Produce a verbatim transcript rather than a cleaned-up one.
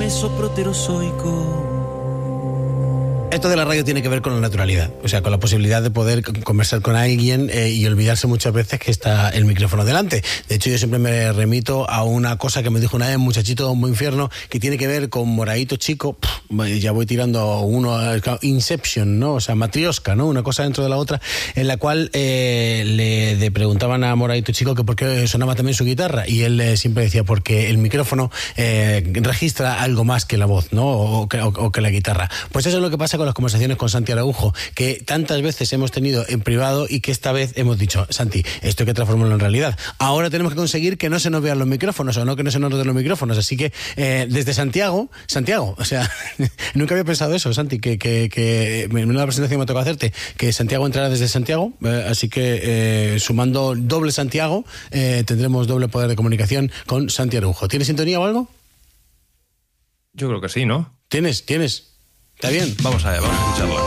beso proterozoico. Esto de la radio tiene que ver con la naturalidad, o sea, con la posibilidad de poder conversar con alguien eh, y olvidarse muchas veces que está el micrófono delante. De hecho, yo siempre me remito a una cosa que me dijo una vez un muchachito muy infierno, que tiene que ver con Moraito Chico. Pff, ya voy tirando uno, Inception, ¿no? O sea, Matrioska, ¿no? Una cosa dentro de la otra, en la cual eh, le, le preguntaban a Moraito Chico que por qué sonaba también su guitarra, y él eh, siempre decía, porque el micrófono eh, registra algo más que la voz, ¿no? O, o, que, o, o que la guitarra. Pues eso es lo que pasa con las conversaciones con Santi Araujo, que tantas veces hemos tenido en privado y que esta vez hemos dicho, Santi, esto hay que transformarlo en realidad. Ahora tenemos que conseguir que no se nos vean los micrófonos, o no que no se nos den los micrófonos. Así que eh, desde Santiago, Santiago, o sea, nunca había pensado eso, Santi, que, que, que en una presentación que me tocó hacerte, que Santiago entrara desde Santiago, eh, así que eh, sumando doble Santiago, eh, tendremos doble poder de comunicación con Santi Araujo. ¿Tienes sintonía o algo? Yo creo que sí, ¿no? ¿Tienes? ¿Tienes? ¿Está bien? Vamos allá, vamos a escucharlo.